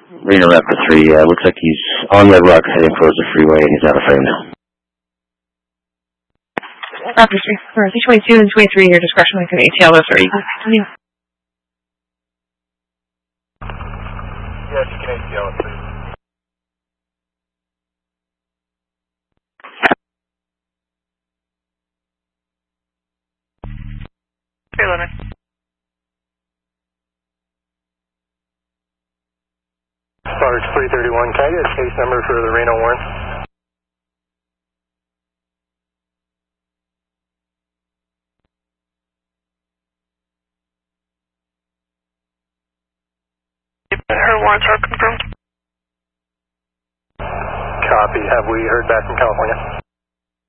Reno Raptor 3, looks like he's on Red Rock heading towards the freeway and he's out of frame now. Raptor 3, or Z22 and 23, your discretion like an ATL 30. Continue. Yes, you can ATL 3. Okay, Lemon. Sarge 331, can I get a case number for the Reno Warren? Her warrants are confirmed. Copy. Have we heard back from California?